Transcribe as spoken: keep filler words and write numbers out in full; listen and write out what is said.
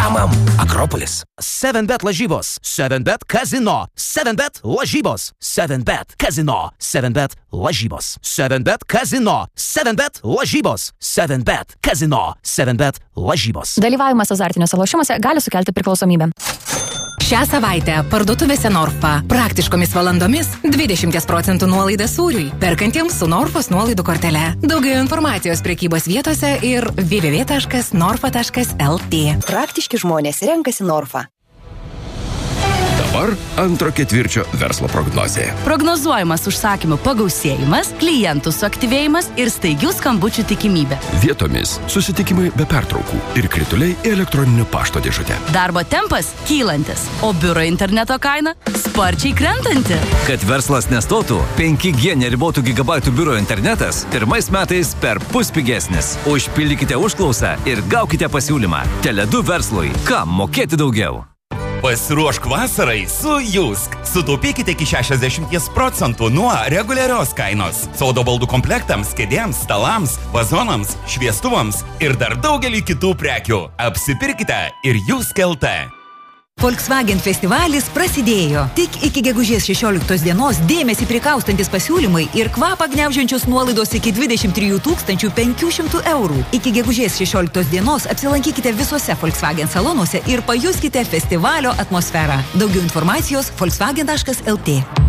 Bamam. Akropolis. seven bet lažybos. seven bet kazino. seven bet lažybos. seven bet kazino. seven bet lažybos. seven bet kazino. seven bet lažybos. seven bet kazino. seven bet lažybos. Dalyvavimas azartiniuose lošimuose gali sukelti priklausomybę. Šią savaitę parduotuvėse Norfa praktiškomis valandomis dvidešimt procentų nuolaida sūriui, perkantiems su Norfos nuolaidų kortele. Daugiau informacijos prekybos vietose ir w w w taškas norfa taškas l t. Praktiški žmonės renkasi Norfa. Dabar antro ketvirčio verslo prognozė. Prognozuojamas užsakymų pagausėjimas, klientų suaktyvėjimas ir staigių skambučių tikimybė. Vietomis susitikimai be pertraukų ir krituliai į elektroninio pašto dėžutę. Darbo tempas kylantis, o biuro interneto kaina sparčiai krentanti. Kad verslas nestotų, penki G neribotų gigabaitų biuro internetas pirmais metais per pus pigesnis. Užpildykite užklausą ir gaukite pasiūlymą. Tele du verslui. Kam mokėti daugiau? Pasiruošk vasarai su Jusk. Sutaupykite iki šešiasdešimt procentų nuo reguliarios kainos. Sodo baldų komplektams, kėdėms, stalams, vazonams, šviestuvams ir dar daugelį kitų prekių. Apsipirkite ir Jusk L T. Volkswagen festivalis prasidėjo. Tik iki gegužės šešioliktos dienos dėmesį prikaustantis pasiūlymai ir kvapą gniaužiančios nuolaidos iki dvidešimt trijų tūkstančių penkių šimtų eurų. Iki gegužės šešioliktos dienos apsilankykite visuose Volkswagen salonuose ir pajuskite festivalio atmosferą. Daugiau informacijos volkswagen taškas l t.